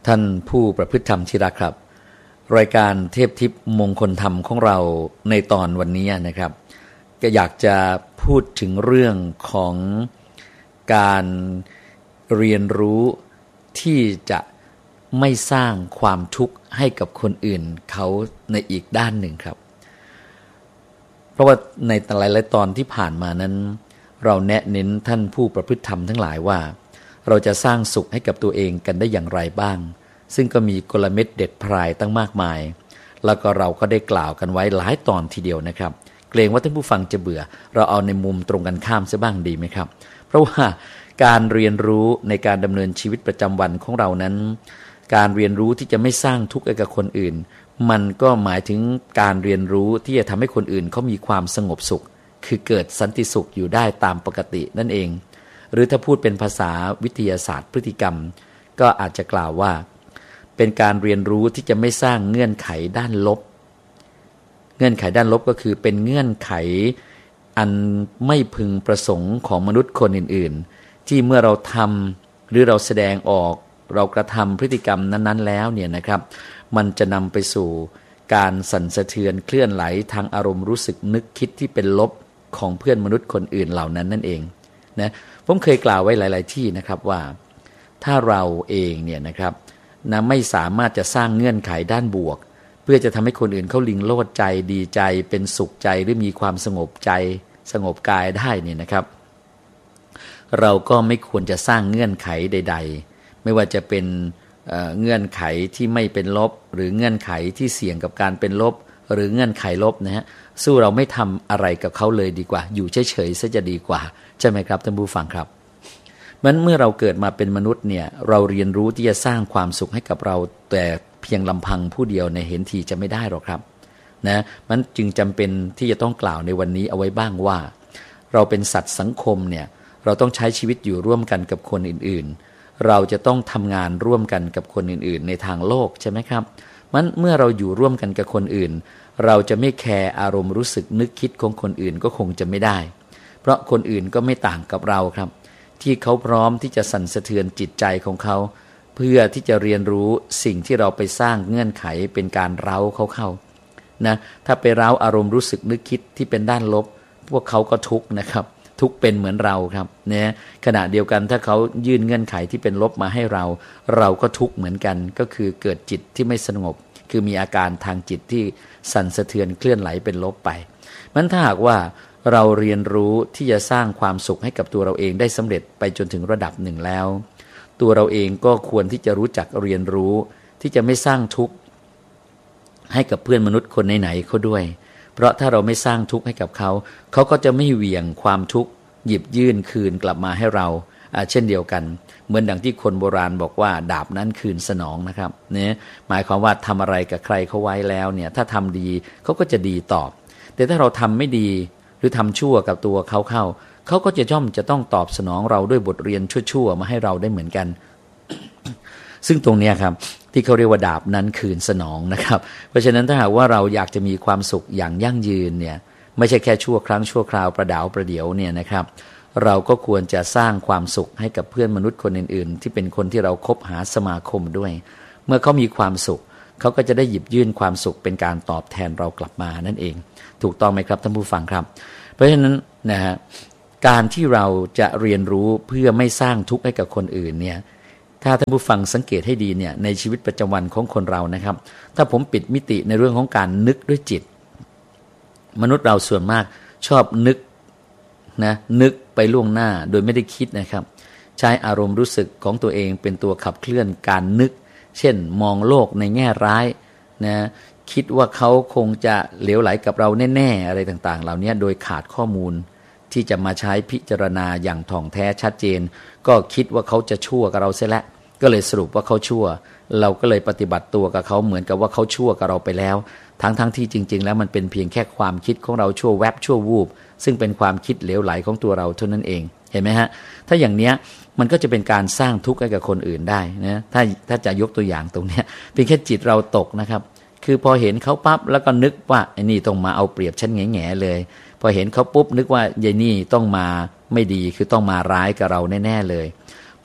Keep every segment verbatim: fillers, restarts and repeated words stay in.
ท่านผู้ประพฤติธรรมที่รักครับรายการเทพทิพย์มงคลธรรมของเราในตอนวันนี้นะครับก็อยากจะพูดถึงเรื่องของการเรียนรู้ที่จะไม่สร้างความทุกข์ให้กับคนอื่นเขาในอีกด้านหนึ่งครับเพราะว่าในหลายๆตอนที่ผ่านมานั้นเราแนะเน้นท่านผู้ประพฤติธรรมทั้งหลายว่าเราจะสร้างสุขให้กับตัวเองกันได้อย่างไรบ้างซึ่งก็มีกลเม็ดเด็ดพรายตั้งมากมายแล้วก็เราก็ได้กล่าวกันไว้หลายตอนทีเดียวนะครับเกรงว่าท่านผู้ฟังจะเบื่อเราเอาในมุมตรงกันข้ามซะบ้างดีไหมครับเพราะว่าการเรียนรู้ในการดำเนินชีวิตประจำวันของเรานั้นการเรียนรู้ที่จะไม่สร้างทุกข์ให้กับคนอื่นมันก็หมายถึงการเรียนรู้ที่จะทำให้คนอื่นเขามีความสงบสุขคือเกิดสันติสุขอยู่ได้ตามปกตินั่นเองหรือถ้าพูดเป็นภาษาวิทยาศาสตร์พฤติกรรมก็อาจจะกล่าวว่าเป็นการเรียนรู้ที่จะไม่สร้างเงื่อนไขด้านลบเงื่อนไขด้านลบก็คือเป็นเงื่อนไขอันไม่พึงประสงค์ของมนุษย์คนอื่นๆที่เมื่อเราทำหรือเราแสดงออกเรากระทำพฤติกรรมนั้นๆแล้วเนี่ยนะครับมันจะนำไปสู่การสั่นสะเทือนเคลื่อนไหลทางอารมณ์รู้สึกนึกคิดที่เป็นลบของเพื่อนมนุษย์คนอื่นเหล่านั้นนั่นเองนะผมเคยกล่าวไว้หลายๆที่นะครับว่าถ้าเราเองเนี่ยนะครับนะไม่สามารถจะสร้างเงื่อนไขด้านบวกเพื่อจะทำให้คนอื่นเขาลิงโลดใจดีใจเป็นสุขใจหรือมีความสงบใจสงบกายได้เนี่ยนะครับเราก็ไม่ควรจะสร้างเงื่อนไขใดๆไม่ว่าจะเป็นเอ่อเงื่อนไขที่ไม่เป็นลบหรือเงื่อนไขที่เสี่ยงกับการเป็นลบหรือเงื่อนไขลบนะฮะสู้เราไม่ทำอะไรกับเขาเลยดีกว่าอยู่เฉยๆซะจะดีกว่าใช่ไหมครับท่านผู้ฟังครับมันเมื่อเราเกิดมาเป็นมนุษย์เนี่ยเราเรียนรู้ที่จะสร้างความสุขให้กับเราแต่เพียงลำพังผู้เดียวในเห็นทีจะไม่ได้หรอกครับนะมันจึงจำเป็นที่จะต้องกล่าวในวันนี้เอาไว้บ้างว่าเราเป็นสัตว์สังคมเนี่ยเราต้องใช้ชีวิตอยู่ร่วมกันกับคนอื่นๆเราจะต้องทำงานร่วมกันกับคนอื่นๆในทางโลกใช่ไหมครับมันเมื่อเราอยู่ร่วมกันกับคนอื่นเราจะไม่แคร์อารมณ์รู้สึกนึกคิดของคนอื่นก็คงจะไม่ได้เพราะคนอื่นก็ไม่ต่างกับเราครับที่เขาพร้อมที่จะสั่นสะเทือนจิตใจของเขาเพื่อที่จะเรียนรู้สิ่งที่เราไปสร้างเงื่อนไขเป็นการเร้าเขาเข้านะถ้าไปเร้าอารมณ์รู้สึกนึกคิดที่เป็นด้านลบพวกเขาก็ทุกข์นะครับทุกข์เป็นเหมือนเราครับเนี่ยขณะเดียวกันถ้าเขายื่นเงื่อนไขที่เป็นลบมาให้เราเราก็ทุกข์เหมือนกันก็คือเกิดจิตที่ไม่สงบคือมีอาการทางจิตที่สั่นสะเทือนเคลื่อนไหลเป็นลบไปมันถ้าหากว่าเราเรียนรู้ที่จะสร้างความสุขให้กับตัวเราเองได้สำเร็จไปจนถึงระดับหนึ่งแล้วตัวเราเองก็ควรที่จะรู้จักเรียนรู้ที่จะไม่สร้างทุกข์ให้กับเพื่อนมนุษย์คนไหนๆเขาด้วยเพราะถ้าเราไม่สร้างทุกข์ให้กับเขาเขาก็จะไม่เหวี่ยงความทุกข์หยิบยื่นคืนกลับมาให้เราเช่นเดียวกันเหมือนดังที่คนโบราณบอกว่าดาบนั้นคืนสนองนะครับเนี่ยหมายความว่าทำอะไรกับใครเขาไว้แล้วเนี่ยถ้าทำดีเขาก็จะดีตอบแต่ถ้าเราทำไม่ดีหรือทำชั่วกับตัวเขาเข้าเขาก็จะย่อมจะต้องตอบสนองเราด้วยบทเรียนชั่วๆมาให้เราได้เหมือนกัน ซึ่งตรงนี้ครับที่เขาเรียกว่าดาบนั้นคืนสนองนะครับเพราะฉะนั้นถ้าหากว่าเราอยากจะมีความสุขอย่างยั่งยืนเนี่ยไม่ใช่แค่ชั่วครั้งชั่วคราวประดาวประเดี๋ยวเนี่ยนะครับเราก็ควรจะสร้างความสุขให้กับเพื่อนมนุษย์คนอื่นๆที่เป็นคนที่เราคบหาสมาคมด้วยเมื่อเขามีความสุขเขาก็จะได้หยิบยื่นความสุขเป็นการตอบแทนเรากลับมานั่นเองถูกต้องไหมครับท่านผู้ฟังครับเพราะฉะนั้นนะฮะการที่เราจะเรียนรู้เพื่อไม่สร้างทุกข์ให้กับคนอื่นเนี่ยถ้าท่านผู้ฟังสังเกตให้ดีเนี่ยในชีวิตประจำวันของคนเรานะครับถ้าผมปิดมิติในเรื่องของการนึกด้วยจิตมนุษย์เราส่วนมากชอบนึกนะนึกไปล่วงหน้าโดยไม่ได้คิดนะครับใช้อารมณ์รู้สึกของตัวเองเป็นตัวขับเคลื่อนการนึกเช่นมองโลกในแง่ร้ายนะคิดว่าเขาคงจะเหลวไหลกับเราแน่ๆอะไรต่างๆเหล่านี้โดยขาดข้อมูลที่จะมาใช้พิจารณาอย่างถ่องแท้ชัดเจนก็คิดว่าเขาจะชั่วกับเราเสียแล้วก็เลยสรุปว่าเขาชั่วเราก็เลยปฏิบัติตัวกับเขาเหมือนกับว่าเขาชั่วกับเราไปแล้วทั้งๆที่จริงๆแล้วมันเป็นเพียงแค่ความคิดของเราชั่วแวบชั่ววูบซึ่งเป็นความคิดเหลวไหลของตัวเราเท่านั้นเองเห็นไหมฮะถ้าอย่างเนี้ยมันก็จะเป็นการสร้างทุกข์ให้กับคนอื่นได้นะถ้าถ้าจะยกตัวอย่างตรงเนี้ยเป็นแค่จิตเราตกนะครับคือพอเห็นเขาปั๊บแล้วก็นึกว่าไอ้นี่ต้องมาเอาเปรียบฉันแง่ๆเลยพอเห็นเขาปุ๊บนึกว่ายายนี่ต้องมาไม่ดีคือต้องมาร้ายกับเราแน่ๆเลยพ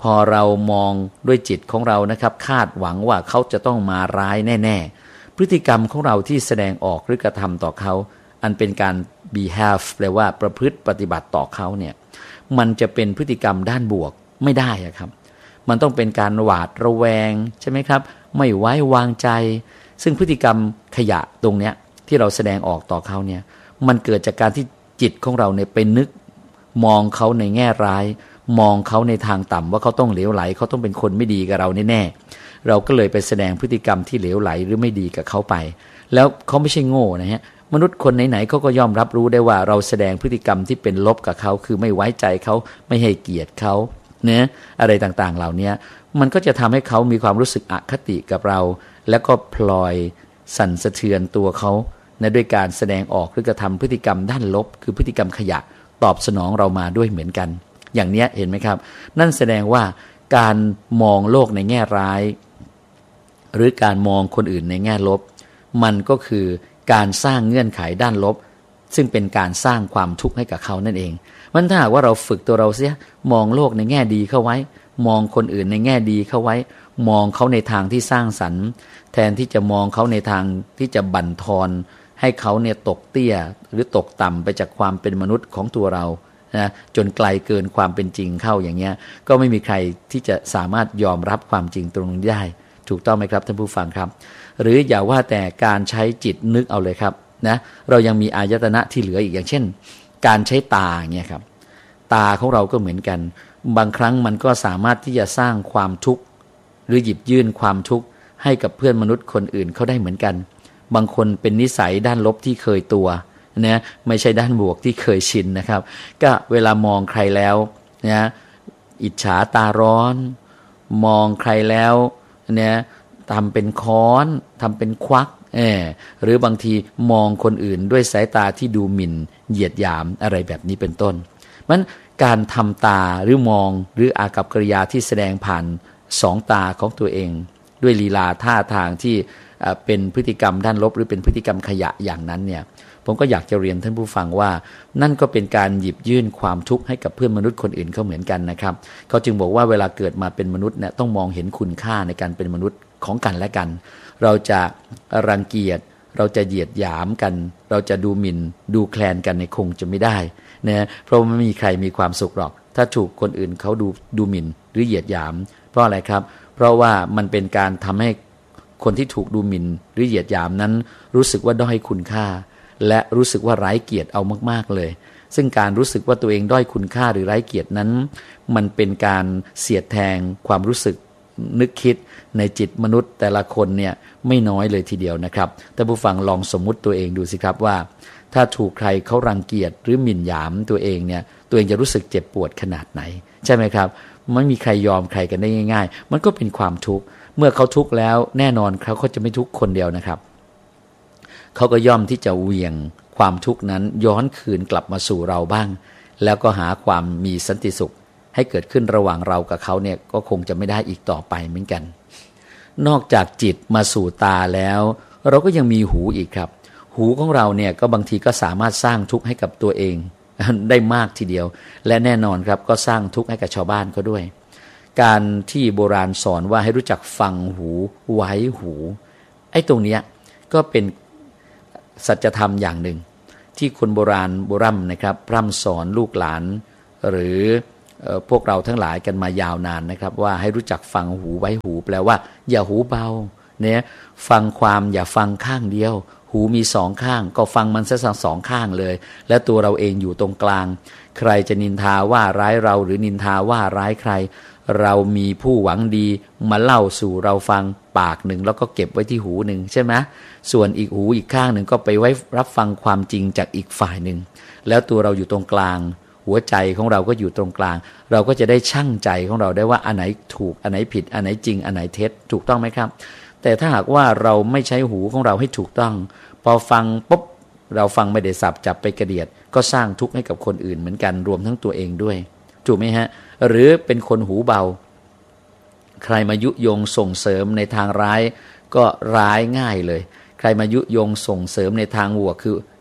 พอเรามองด้วยจิตของเรานะครับคาดหวังว่าเขาจะต้องมาร้ายแน่ๆพฤติกรรมของเราที่แสดงออกหรือกระทำต่อเขาอันเป็นการ behave แปลว่าประพฤติปฏิบัติต่อเขาเนี่ยมันจะเป็นพฤติกรรมด้านบวกไม่ได้อะครับมันต้องเป็นการหวาดระแวงใช่ไหมครับไม่ไว้วางใจซึ่งพฤติกรรมขยะตรงเนี้ยที่เราแสดงออกต่อเขาเนี่ยมันเกิดจากการที่จิตของเราเนี่ยไปนึกมองเขาในแง่ร้ายมองเขาในทางต่ำว่าเขาต้องเหลวไหลเขาต้องเป็นคนไม่ดีกับเราแน่ๆเราก็เลยไปแสดงพฤติกรรมที่เหลวไหลหรือไม่ดีกับเขาไปแล้วเขาไม่ใช่โง่นะฮะมนุษย์คนไหนๆเขาก็ย่อมรับรู้ได้ว่าเราแสดงพฤติกรรมที่เป็นลบกับเขาคือไม่ไว้ใจเขาไม่ให้เกียรติเขาเนี่ยอะไรต่างๆเหล่านี้มันก็จะทำให้เขามีความรู้สึกอคติกับเราแล้วก็พลอยสั่นสะเทือนตัวเขานะด้วยการแสดงออกหรือกระทำพฤติกรรมด้านลบคือพฤติกรรมขยะตอบสนองเรามาด้วยเหมือนกันอย่างนี้เห็นไหมครับนั่นแสดงว่าการมองโลกในแง่ร้ายหรือการมองคนอื่นในแง่ลบมันก็คือการสร้างเงื่อนไขด้านลบซึ่งเป็นการสร้างความทุกข์ให้กับเขานั่นเองมันถ้าหากว่าเราฝึกตัวเราเสียมองโลกในแง่ดีเข้าไว้มองคนอื่นในแง่ดีเข้าไว้มองเขาในทางที่สร้างสรรค์แทนที่จะมองเขาในทางที่จะบั่นทอนให้เขาเนี่ยตกเตี้ยหรือตกต่ำไปจากความเป็นมนุษย์ของตัวเรานะจนไกลเกินความเป็นจริงเข้าอย่างเงี้ยก็ไม่มีใครที่จะสามารถยอมรับความจริงตรงนี้ได้ถูกต้องไหมครับท่านผู้ฟังครับหรืออย่าว่าแต่การใช้จิตนึกเอาเลยครับนะเรายังมีอายตนะที่เหลืออีกอย่างเช่นการใช้ตาเงี้ยครับตาของเราก็เหมือนกันบางครั้งมันก็สามารถที่จะสร้างความทุกข์หรือหยิบยื่นความทุกข์ให้กับเพื่อนมนุษย์คนอื่นเขาได้เหมือนกันบางคนเป็นนิสัยด้านลบที่เคยตัวนะไม่ใช่ด้านบวกที่เคยชินนะครับก็เวลามองใครแล้วนะอิจฉาตาร้อนมองใครแล้วเนี่ยทำเป็นค้อนทำเป็นควักเออหรือบางทีมองคนอื่นด้วยสายตาที่ดูหมิ่นเหยียดหยามอะไรแบบนี้เป็นต้นมันการทำตาหรือมองหรืออากัปกิริยาที่แสดงผ่านสองตาของตัวเองด้วยลีลาท่าทางที่เป็นพฤติกรรมด้านลบหรือเป็นพฤติกรรมขยะอย่างนั้นเนี่ยผมก็อยากจะเรียนท่านผู้ฟังว่านั่นก็เป็นการหยิบยื่นความทุกข์ให้กับเพื่อนมนุษย์คนอื่นเขาเหมือนกันนะครับเขาจึงบอกว่าเวลาเกิดมาเป็นมนุษย์เนี่ยต้องมองเห็นคุณค่าในการเป็นมนุษย์ของกันและกันเราจะรังเกียจเราจะเหยียดหยามกันเราจะดูหมิ่นดูแคลนกันในคงจะไม่ได้นะเพราะไม่มีใครมีความสุขหรอกถ้าถูกคนอื่นเขาดูดูหมิ่นหรือเหยียดหยามเพราะอะไรครับเพราะว่ามันเป็นการทำให้คนที่ถูกดูหมิ่นหรือเหยียดหยามนั้นรู้สึกว่าด้อยคุณค่าและรู้สึกว่าไร้เกียรติเอามากๆเลยซึ่งการรู้สึกว่าตัวเองด้อยคุณค่าหรือไร้เกียรตินั้นมันเป็นการเสียดแทงความรู้สึกนึกคิดในจิตมนุษย์แต่ละคนเนี่ยไม่น้อยเลยทีเดียวนะครับท่านผู้ฟังลองสมมุติตัวเองดูสิครับว่าถ้าถูกใครเขารังเกียจหรือหมิ่นหยามตัวเองเนี่ยตัวเองจะรู้สึกเจ็บปวดขนาดไหนใช่ไหมครับไม่มีใครยอมใครกันได้ง่ายๆมันก็เป็นความทุกข์เมื่อเขาทุกข์แล้วแน่นอนเขาก็จะไม่ทุกข์คนเดียวนะครับเขาก็ย่อมที่จะเหวี่ยงความทุกข์นั้นย้อนคืนกลับมาสู่เราบ้างแล้วก็หาความมีสันติสุขให้เกิดขึ้นระหว่างเรากับเขาเนี่ยก็คงจะไม่ได้อีกต่อไปเหมือนกันนอกจากจิตมาสู่ตาแล้วเราก็ยังมีหูอีกครับหูของเราเนี่ยก็บางทีก็สามารถสร้างทุกข์ให้กับตัวเองได้มากทีเดียวและแน่นอนครับก็สร้างทุกข์ให้กับชาวบ้านเขาด้วยการที่โบราณสอนว่าให้รู้จักฟังหูไว้หูไอ้ตรงเนี้ยก็เป็นสัจธรรมอย่างหนึ่งที่คนโบราณโบราณนะครับพร่ำสอนลูกหลานหรือพวกเราทั้งหลายกันมายาวนานนะครับว่าให้รู้จักฟังหูไว้หูแปลว่าอย่าหูเบาเนี่ยฟังความอย่าฟังข้างเดียวหูมีสองข้างก็ฟังมันซะสองข้างเลยและตัวเราเองอยู่ตรงกลางใครจะนินทาว่าร้ายเราหรือนินทาว่าร้ายใครเรามีผู้หวังดีมาเล่าสู่เราฟังปากหนึ่งแล้วก็เก็บไว้ที่หูหนึ่งใช่ไหมส่วนอีกหูอีกข้างหนึ่งก็ไปไว้รับฟังความจริงจากอีกฝ่ายหนึ่งแล้วตัวเราอยู่ตรงกลางหัวใจของเราก็อยู่ตรงกลางเราก็จะได้ชั่งใจของเราได้ว่าอันไหนถูกอันไหนผิดอันไหนจริงอันไหนเท็จถูกต้องไหมครับแต่ถ้าหากว่าเราไม่ใช้หูของเราให้ถูกต้องพอฟังปุ๊บเราฟังไม่ได้สับจับไปกระเดียดก็สร้างทุกข์ให้กับคนอื่นเหมือนกันรวมทั้งตัวเองด้วยถูกไหมฮะหรือเป็นคนหูเบาใครมายุยงส่งเสริมในทางร้ายก็ร้ายง่ายเลยใครมายุยงส่งเสริมในทางบวกคือ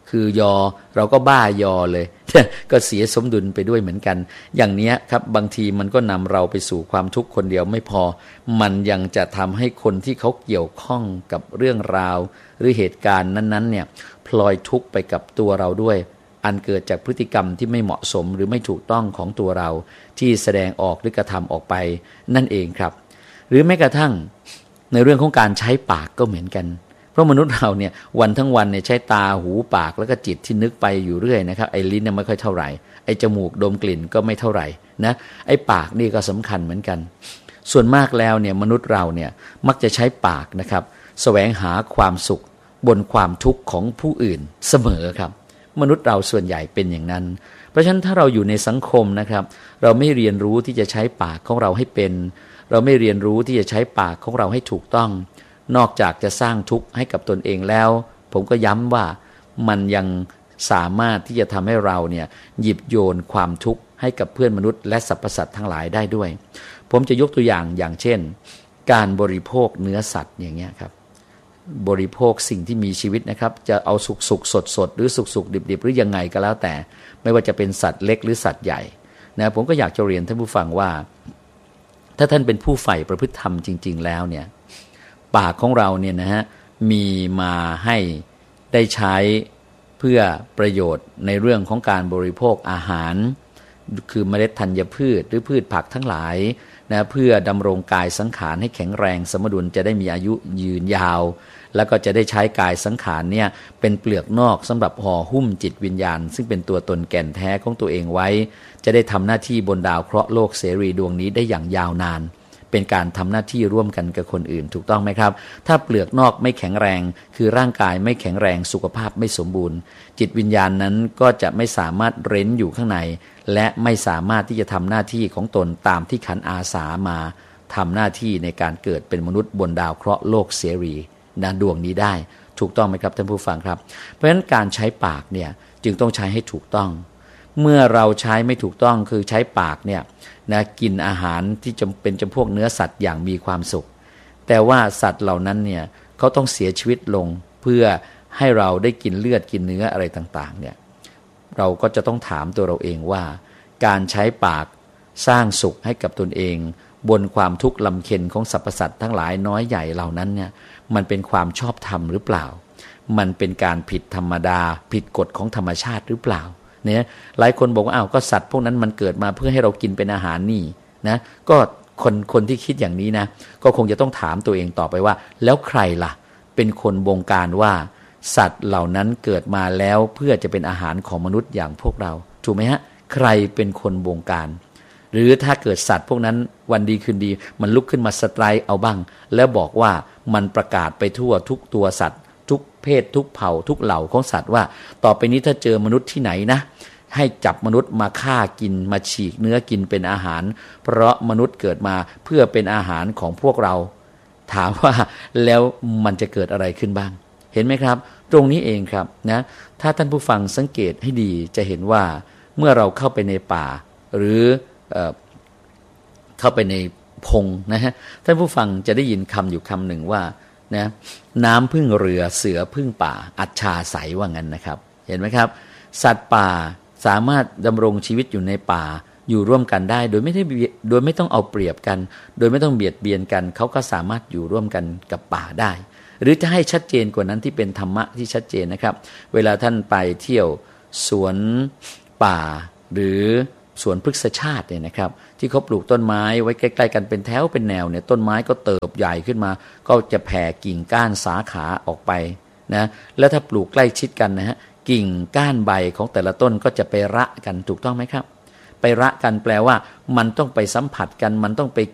คือยอเราก็บ้ายอเลย ก็เสียสมดุลไปด้วยเหมือนกันอย่างนี้ครับบางทีมันก็นำเราไปสู่ความทุกข์คนเดียวไม่พอมันยังจะทำให้คนที่เขาเกี่ยวข้องกับเรื่องราวหรือเหตุการณ์นั้นๆเนี่ยพลอยทุกข์ไปกับตัวเราด้วยอันเกิดจากพฤติกรรมที่ไม่เหมาะสมหรือไม่ถูกต้องของตัวเราที่แสดงออกหรือกระทำออกไปนั่นเองครับหรือแม้กระทั่งในเรื่องของการใช้ปากก็เหมือนกันเพราะมนุษย์เราเนี่ยวันทั้งวันเนี่ยใช้ตาหูปากแล้วก็จิตที่นึกไปอยู่เรื่อยนะครับไอ้ลิ้นเนี่ยไม่ค่อยเท่าไหร่ไอ้จมูกดมกลิ่นก็ไม่เท่าไหร่นะไอ้ปากนี่ก็สำคัญเหมือนกันส่วนมากแล้วเนี่ยมนุษย์เราเนี่ยมักจะใช้ปากนะครับแสวงหาความสุขบนความทุกข์ของผู้อื่นเสมอครับมนุษย์เราส่วนใหญ่เป็นอย่างนั้นเพราะฉะนั้นถ้าเราอยู่ในสังคมนะครับเราไม่เรียนรู้ที่จะใช้ปากของเราให้เป็นเราไม่เรียนรู้ที่จะใช้ปากของเราให้ถูกต้องนอกจากจะสร้างทุกข์ให้กับตนเองแล้วผมก็ย้ำว่ามันยังสามารถที่จะทำให้เราเนี่ยหยิบโยนความทุกข์ให้กับเพื่อนมนุษย์และสรรพสัตว์ทั้งหลายได้ด้วยผมจะยกตัวอย่างอย่างเช่นการบริโภคเนื้อสัตว์อย่างเงี้ยครับบริโภคสิ่งที่มีชีวิตนะครับจะเอาสุกสุกสดสดหรือสุกสุกดิบดิบหรือยังไงก็แล้วแต่ไม่ว่าจะเป็นสัตว์เล็กหรือสัตว์ใหญ่นะผมก็อยากจะเรียนท่านผู้ฟังว่าถ้าท่านเป็นผู้ใฝ่ประพฤติธรรมจริงๆแล้วเนี่ยปากของเราเนี่ยนะฮะมีมาให้ได้ใช้เพื่อประโยชน์ในเรื่องของการบริโภคอาหารคือเมล็ดธัญพืชหรือพืชผักทั้งหลายนะเพื่อดำรงกายสังขารให้แข็งแรงสมดุลจะได้มีอายุยืนยาวแล้วก็จะได้ใช้กายสังขารเนี่ยเป็นเปลือกนอกสำหรับห่อหุ้มจิตวิญญาณซึ่งเป็นตัวตนแก่นแท้ของตัวเองไว้จะได้ทำหน้าที่บนดาวเคราะห์โลกเสรีดวงนี้ได้อย่างยาวนานเป็นการทำหน้าที่ร่วมกันกับคนอื่นถูกต้องไหมครับถ้าเปลือกนอกไม่แข็งแรงคือร่างกายไม่แข็งแรงสุขภาพไม่สมบูรณ์จิตวิญญาณนั้นก็จะไม่สามารถเร้นอยู่ข้างในและไม่สามารถที่จะทำหน้าที่ของตนตามที่ขันอาสามาทำหน้าที่ในการเกิดเป็นมนุษย์บนดาวเคราะห์โลกเสรีณดวงนี้ได้ถูกต้องไหมครับท่านผู้ฟังครับเพราะฉะนั้นการใช้ปากเนี่ยจึงต้องใช้ให้ถูกต้องเมื่อเราใช้ไม่ถูกต้องคือใช้ปากเนี่ยนะกินอาหารที่จำเป็นจำพวกเนื้อสัตว์อย่างมีความสุขแต่ว่าสัตว์เหล่านั้นเนี่ยเขาต้องเสียชีวิตลงเพื่อให้เราได้กินเลือดกินเนื้ออะไรต่างๆเนี่ยเราก็จะต้องถามตัวเราเองว่าการใช้ปากสร้างสุขให้กับตนเองบนความทุกข์ลำเค็ญของสรรพสัตว์ทั้งหลายน้อยใหญ่เหล่านั้นเนี่ยมันเป็นความชอบธรรมหรือเปล่ามันเป็นการผิดธรรมดาผิดกฎของธรรมชาติหรือเปล่าเนี่ยหลายคนบอกว่าอ้าวก็สัตว์พวกนั้นมันเกิดมาเพื่อให้เรากินเป็นอาหารนี่นะก็คนคนที่คิดอย่างนี้นะก็คงจะต้องถามตัวเองต่อไปว่าแล้วใครล่ะเป็นคนบงการว่าสัตว์เหล่านั้นเกิดมาแล้วเพื่อจะเป็นอาหารของมนุษย์อย่างพวกเราถูกไหมฮะใครเป็นคนบงการหรือถ้าเกิดสัตว์พวกนั้นวันดีคืนดีมันลุกขึ้นมาสไตร์เอาบ้างแล้วบอกว่ามันประกาศไปทั่วทุกตัวสัตว์ทุกเพศทุกเผ่าทุกเหล่าของสัตว์ว่าต่อไปนี้ถ้าเจอมนุษย์ที่ไหนนะให้จับมนุษย์มาฆ่ากินมาฉีกเนื้อกินเป็นอาหารเพราะมนุษย์เกิดมาเพื่อเป็นอาหารของพวกเราถามว่าแล้วมันจะเกิดอะไรขึ้นบ้างเห็นไหมครับตรงนี้เองครับนะถ้าท่านผู้ฟังสังเกตให้ดีจะเห็นว่าเมื่อเราเข้าไปในป่าหรือเอ่อเข้าไปในพงนะฮะท่านผู้ฟังจะได้ยินคำอยู่คำหนึ่งว่านะน้ำพึ่งเรือเสือพึ่งป่าอัจฉาใสว่างั้นนะครับเห็นไหมครับสัตว์ป่าสามารถดำรงชีวิตอยู่ในป่าอยู่ร่วมกันได้โดยไม่ได้โดยไม่ต้องเอาเปรียบกันโดยไม่ต้องเบียดเบียนกันเขาก็สามารถอยู่ร่วมกันกับป่าได้หรือจะให้ชัดเจนกว่านั้นที่เป็นธรรมะที่ชัดเจนนะครับเวลาท่านไปเที่ยวสวนป่าหรือสวนพฤกษชาติเนี่ยนะครับที่เขาปลูกต้นไม้ไว้ใกล้ๆกันเป็นแถวเป็นแนวเนี่ยต้นไม้ก็เติบใหญ่ขึ้นมาก็จะแผ่กิ่งก้านสาขาออกไปนะแล้วถ้าปลูกใกล้ชิดกันนะฮะกิ่งก้านใบของแต่ละต้นก็จะไประกันถูกต้องไหมครับไประกันแปลว่ามันต้องไปสัมผัสกันมันต้องไป